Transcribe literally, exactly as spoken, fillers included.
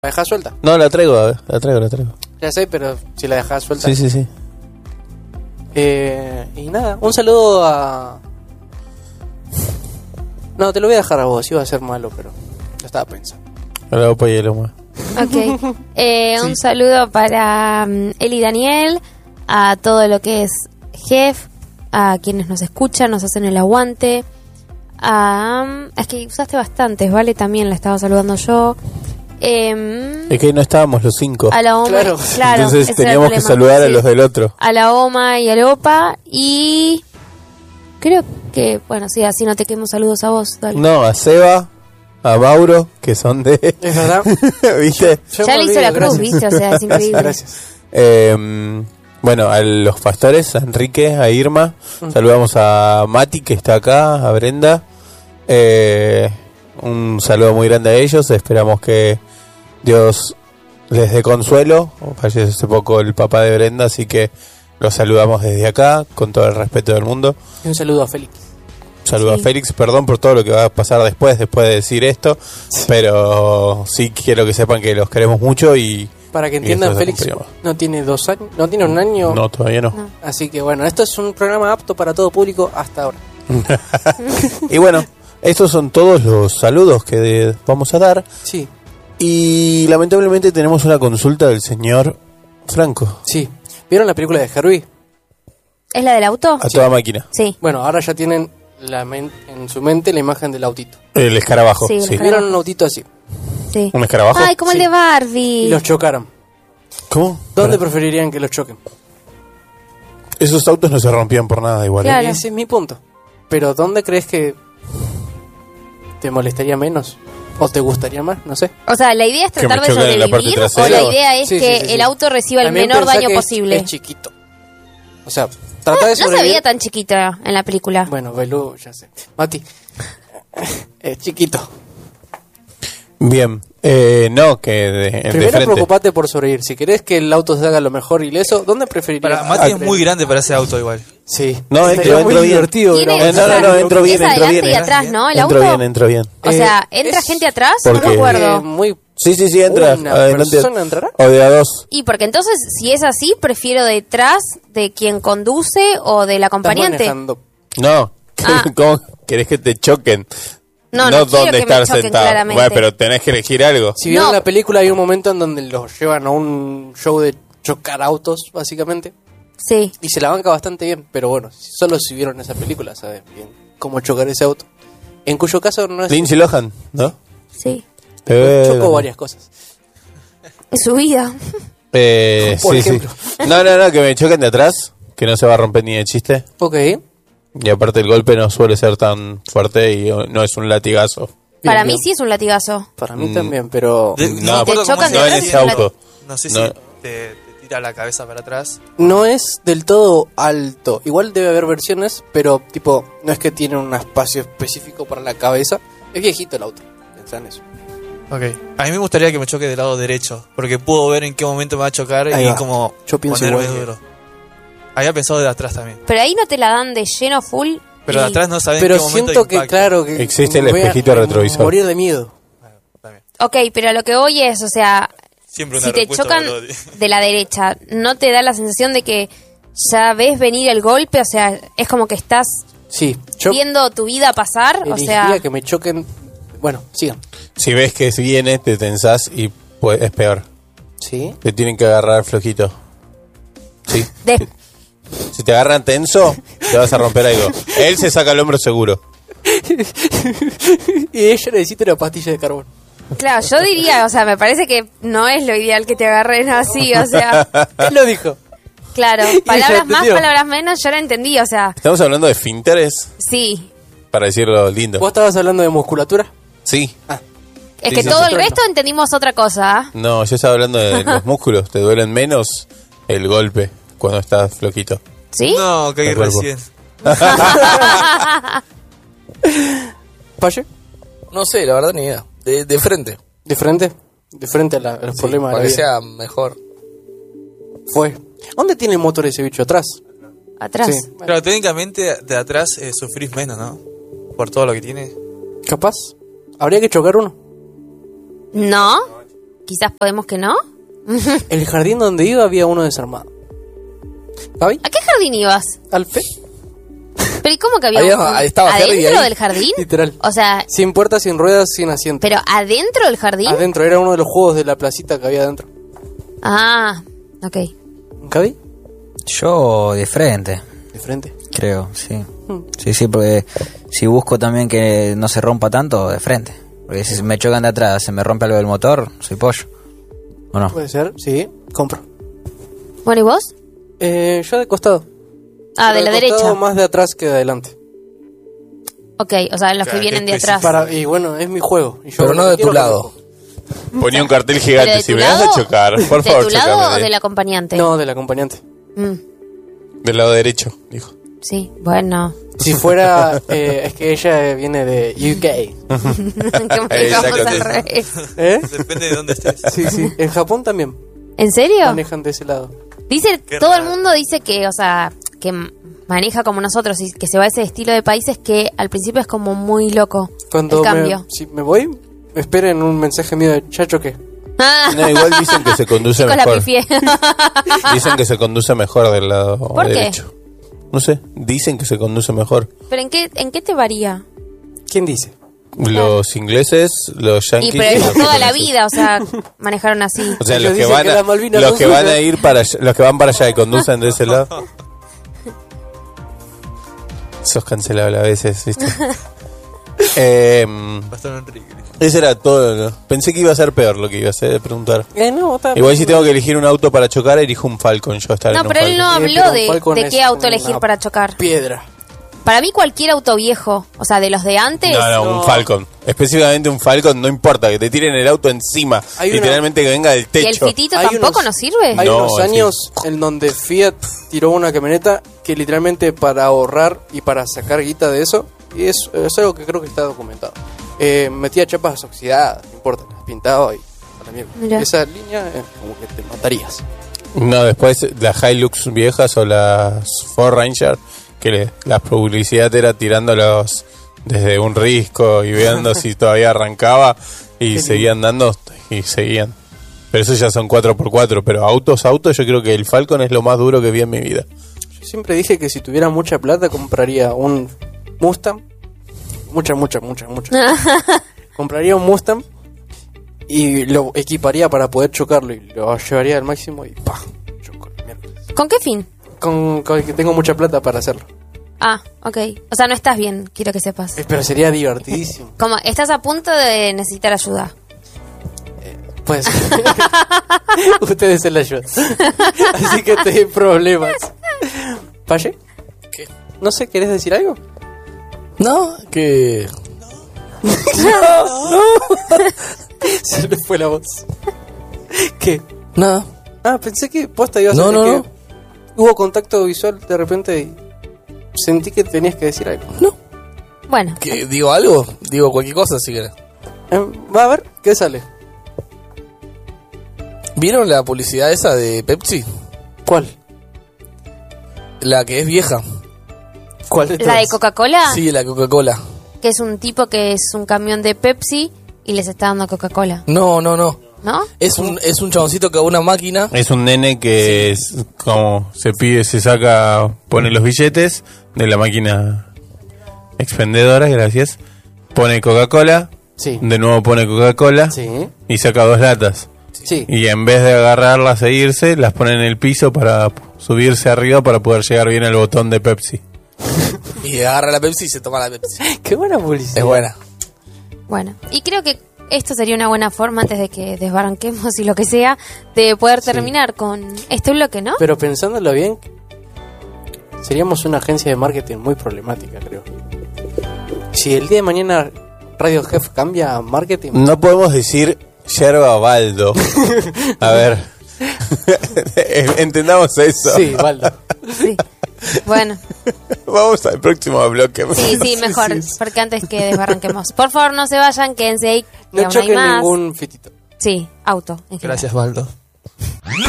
¿La dejás suelta? No, la traigo, a ver, la traigo, la traigo. Ya sé, pero si la dejás suelta. Sí, sí, sí. Eh, y nada, un saludo a... No, te lo voy a dejar a vos, iba a ser malo, pero lo estaba pensando. A la Opa y el Oma. Ok. Eh, Sí. Un saludo para um, Eli y Daniel, a todo lo que es Jef, a quienes nos escuchan, nos hacen el aguante. A, um, es que usaste bastantes, ¿vale? También la estaba saludando yo. Eh, Es que no estábamos los cinco. a la Oma, Claro. claro, Entonces ese era el teníamos que problema. saludar a Sí. los del otro. A la Oma y al Opa. Y creo que, bueno, sí, así no te quemo saludos a vos. Dale. No, a Seba, a Mauro, que son de... ¿Es verdad? ¿Viste? Yo Ya me le hizo olvido, la cruz, gracias. ¿viste? O sea, es increíble. Gracias. Eh, bueno, a los pastores, a Enrique, a Irma. Saludamos a Mati, que está acá, a Brenda. Eh, un saludo muy grande a ellos. Esperamos que Dios les dé consuelo. Falleció hace poco el papá de Brenda, así que los saludamos desde acá, con todo el respeto del mundo. Y un saludo a Félix. Saludo Sí. a Félix, perdón por todo lo que va a pasar después, después de decir esto, pero sí quiero que sepan que los queremos mucho y... Para que y entiendan, eso Félix acompañamos. no tiene dos años, no tiene un año. No, todavía no. No. Así que bueno, esto es un programa apto para todo público hasta ahora. Y bueno, estos son todos los saludos que de- vamos a dar. Sí, Y lamentablemente tenemos una consulta del señor Franco, sí. ¿Vieron la película de Herbie? ¿Es la del auto? a toda máquina. Sí. Bueno, ahora ya tienen la men- en su mente la imagen del autito. El escarabajo, Sí, el sí. escarabajo. Vieron un autito así Sí. ¿Un escarabajo? Ay, como Sí. el de Barbie. y los chocaron. ¿Cómo? ¿Dónde Pará. preferirían que los choquen? Esos autos no se rompían por nada igual. ¿eh? Claro. Ese es mi punto. Pero ¿dónde crees que te molestaría menos? ¿O te gustaría más? No sé. O sea, la idea es Que me tratar de choquen en la parte sobrevivir o trasera. la idea es Sí, que sí, sí, sí. el auto reciba el También menor pensá daño que es- posible. Es, chiquito. O sea, trata de No se sobrevivir. veía tan chiquita en la película. Bueno, Belú, ya sé. Mati, es chiquito. Bien, eh, no, que de, de Primero frente. preocupate por sobrevivir. Si querés que el auto se haga lo mejor ileso, ¿dónde preferirías? Para Mati Ah, es muy grande para ese auto igual. Sí. No, Sería entro, muy entro bien. divertido. Tiene- grabar. Eh, no, no, no, entro bien, es entro adelante bien. y atrás, ¿no? El Entro auto. bien, entro bien. O sea, Eh, ¿entra es- gente atrás? porque- No me Eh, acuerdo. muy... Sí, sí, sí, entra. ¿Una Adelante. persona entrará? O de a dos. Y porque entonces, si es así, prefiero detrás de quien conduce o del Estás acompañante. manejando. No, Ah. ¿cómo querés que te choquen? No, no quiero dónde que me estar choquen, sentado. claramente. Bueno, pero tenés que elegir algo. Si vieron No. la película, hay un momento en donde los llevan a un show de chocar autos, básicamente. Sí. Y se la banca bastante bien. Pero bueno, solo si vieron esa película, saben bien cómo chocar ese auto. En cuyo caso no es... Lindsay Lohan, ¿no? Sí. Eh, Chocó varias cosas. Es su vida. Eh, Por sí, sí. ejemplo. No, no, no, que me choquen de atrás, que no se va a romper ni de chiste. Ok. Y aparte el golpe no suele ser tan fuerte y no es un latigazo. Para bien. mí sí es un latigazo. Para mí Mm. también, pero... De- No, me acuerdo te cómo chocan se de No en atrás, ese es una- auto. No sé No. si te, te tira la cabeza para atrás. No es del todo alto. Igual debe haber versiones, pero tipo, no es que tiene un espacio específico para la cabeza. Es viejito el auto. Pensá en eso. Ok. A mí me gustaría que me choque del lado derecho, porque puedo ver en qué momento me va a chocar Ahí y va. como Yo pienso ponerme igual que- duro. Había pensado de atrás también. Pero ahí no te la dan de lleno full. Pero y- de atrás no saben Pero en qué momento siento que, impacta. claro, que... Existe el me voy a espejito retrovisor. Morir de miedo. Bueno, también. Ok, pero a lo que voy es, o sea, Siempre una si te respuesta chocan de lo- de la derecha, ¿no te da la sensación de que ya ves venir el golpe? O sea, es como que estás Sí, yo viendo tu vida pasar. O elegiría sea, que me choquen... Bueno, sigan. Si ves que viene, te tensás y pues, es peor. Sí. Te tienen que agarrar flojito. Sí. de- Si te agarran tenso, te vas a romper algo. Él se saca el hombro seguro. Y ella necesita una pastilla de carbón. claro, yo diría, o sea, me parece que no es lo ideal que te agarren así, o sea, Él lo dijo. claro, ella palabras más, entendió. palabras menos, yo la entendí, o sea, Estamos hablando de finteres, sí. para decirlo lindo. ¿Vos estabas hablando de musculatura? Sí. Es Sí, que sí, todo el nosotros resto entendimos otra cosa. ¿ah? No, yo estaba hablando de los músculos. Te duelen menos el golpe cuando estás floquito. ¿Sí? No, que El cuerpo. recién. ¿Paye? No sé, la verdad ni idea. De, de frente. ¿De frente? De frente a, la- a los Sí, problemas para de que la vida. sea mejor. Fue. ¿Dónde tiene el motor ese bicho? ¿Atrás? Atrás. Sí. Pero técnicamente de atrás eh, sufrís menos, ¿no? Por todo lo que tiene. ¿Capaz? ¿Habría que chocar uno? No, quizás podemos que no. El jardín donde iba había uno desarmado. ¿Gaby? ¿A qué jardín ibas? ¿Al fe? ¿Pero y cómo que había Había- un- ahí estaba Harry adentro ahí. del jardín? Literal. O sea, Sin puertas, sin ruedas, sin asiento. pero adentro del jardín. Adentro, era uno de los juegos de la placita que había adentro. Ah, ok. ¿Gaby? Yo de frente, De frente. creo, sí. Sí, sí, porque si busco también que no se rompa tanto, de frente. Porque si me chocan de atrás, se me rompe algo del motor, soy pollo. ¿O no? Puede ser, sí. Compro. Bueno, ¿y vos? Eh, yo de costado. Ah, de Pero la de costado derecha. más de atrás que de adelante. Ok, o sea, los que Claro, vienen de qué atrás. Para, y bueno, es mi juego. Y yo Pero no de tu quiero que lado. Ponía un cartel ¿Pero gigante. de Si tu me vas lado? a chocar, por ¿De favor, tu lado chocame o de- del acompañante? No, del acompañante. Mm, Del lado derecho, dijo. sí, bueno. Si fuera, eh, es que ella viene de U K. que Eh, ya manejamos que al te- revés. ¿Eh? Depende de dónde estés. Sí, sí. En Japón también ¿En serio? manejan de ese lado. Dice, Qué todo raro. el mundo dice que, o sea, que m- maneja como nosotros y que se va a ese estilo de países que al principio es como muy loco Cuando el me, cambio. si me voy, esperen un mensaje mío de Chacho que. Ah, No, igual dicen que se conduce chicos, la mejor. pifié. Dicen que se conduce mejor del lado ¿Por qué? derecho. No sé, dicen que se conduce mejor. ¿Pero en qué, en qué te varía? ¿Quién dice? Los ingleses, los Y yankees. pero y eso los toda la japoneses. vida, o sea, manejaron así. O sea, Ellos los que dicen van que a, las Malvinas los son que van a suyas. ir para allá- los que van para allá y conducen de ese lado. Sos cancelable a veces, ¿viste? eh, Pastor Enrique. ese era todo. ¿no? Pensé que iba a ser peor lo que iba a hacer, de preguntar. Eh, no, está Igual si tengo que elegir un auto para chocar, elijo un Falcon. Yo estar No, en un pero él no Falcon. Eh, habló pero de, Falcon de es qué auto una elegir para chocar. Piedra. Para mí cualquier auto viejo, o sea, de los de antes. No, no, No. un Falcon. Específicamente un Falcon, no importa, que te tiren el auto encima. Hay una- Literalmente que venga del ¿Y el techo. fitito Hay tampoco unos- nos sirve? Hay No, unos sí. años en donde Fiat tiró una camioneta que literalmente para ahorrar y para sacar guita de eso, y es, es algo que creo que está documentado. Eh, metía chapas oxidadas, no importa, las pintaba y a la mierda. Mirá. Esa línea es como que te matarías. No, después las Hilux viejas o las Ford Ranger, que le- la publicidad era tirándolos desde un risco y viendo si todavía arrancaba y Qué seguían dando y seguían. Pero eso ya son cuatro por cuatro, pero autos, autos, yo creo que el Falcon es lo más duro que vi en mi vida. Yo siempre dije que si tuviera mucha plata compraría un Mustang. Mucha, mucha, mucha, mucha. Compraría un Mustang y lo equiparía para poder chocarlo y lo llevaría al máximo y ¡pah! Choco la mierda. ¿Con qué fin? Con, con que tengo mucha plata para hacerlo. Ah, ok. O sea, no estás bien, quiero que sepas. Eh, Pero sería divertidísimo. Como estás a punto de necesitar ayuda. Pues ustedes se la ayudan. Así que te problemas. ¿Paye? ¿Qué? No sé, ¿querés decir algo? No, que... Se le fue la voz. ¿Qué? Nada. Ah, pensé que posta ibas No, a no, que no. hubo contacto visual de repente y sentí que tenías que decir algo. No. Bueno, ¿Que digo algo? Digo cualquier cosa si querés. Eh, Va a ver, ¿qué sale? ¿Vieron la publicidad esa de Pepsi? ¿Cuál? La que es vieja. ¿Cuál de la de todas? Coca-Cola, Sí, la Coca-Cola. que es un tipo que es un camión de Pepsi y les está dando Coca-Cola, No, no, no. ¿no? Es un, es un chaboncito que a una máquina... Es un nene que es como se pide, se saca, pone los billetes de la máquina expendedora, gracias. Pone Coca-Cola, Sí. de nuevo pone Coca-Cola Sí. y saca dos latas. Sí. Y en vez de agarrarlas e irse, las pone en el piso para subirse arriba para poder llegar bien al botón de Pepsi. Y agarra la Pepsi y se toma la Pepsi. Qué buena publicidad. Es buena. Bueno, y creo que esto sería una buena forma, antes de que desbarranquemos y lo que sea, de poder terminar con este bloque, ¿no? Pero pensándolo bien, seríamos una agencia de marketing muy problemática, creo. Si el día de mañana Radio Jeff cambia a marketing, No podemos decir yerba baldo. A ver. Entendamos eso. sí, Valdo. Sí. Bueno, Vamos al próximo bloque. sí, sí, mejor, porque antes que desbarranquemos. Por favor, no se vayan, quédense ahí, que No aún hay choque más. ningún fitito. Sí, auto, en general. Gracias, Baldo.